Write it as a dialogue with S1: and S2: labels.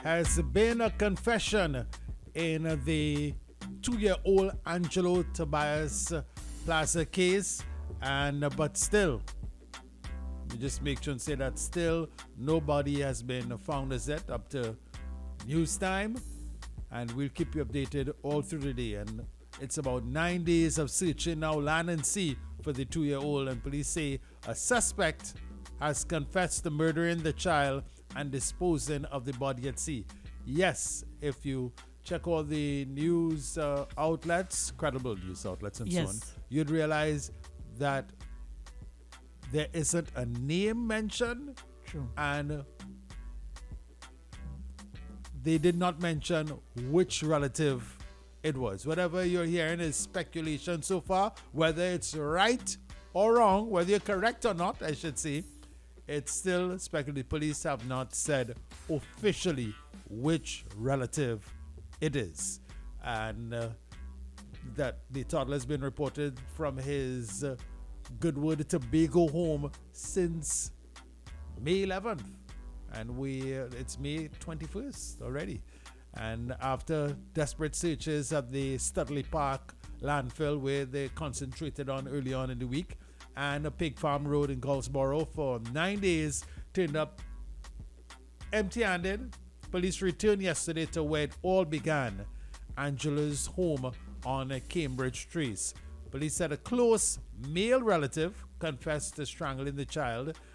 S1: has been a confession in the 2-year-old Angelo Tobias Plaza case, and but still, we just make sure and say that still nobody has been found as yet up to news time, and we'll keep you updated all through the day. And it's about 9 days of searching now, land and sea, for the 2-year-old, and police say a suspect has confessed to murdering the child and disposing of the body at sea. Yes, if you check all the news outlets, credible news outlets, and so on,
S2: Yes.
S1: you'd realize that there isn't a name mentioned,
S2: True.
S1: and they did not mention which relative it was. Whatever you're hearing is speculation so far, whether it's right or wrong, whether you're correct or not, I should say. It's still speculative. Police have not said officially which relative it is. And that the toddler has been reported from his Goodwood Tobago home since May 11th. And it's May 21st already. And after desperate searches at the Studley Park landfill, where they concentrated on early on in the week, and a pig farm road in Goldsboro for 9 days, turned up empty-handed. Police returned yesterday to where it all began, Angela's home on Cambridge Trace. Police said a close male relative confessed to strangling the child,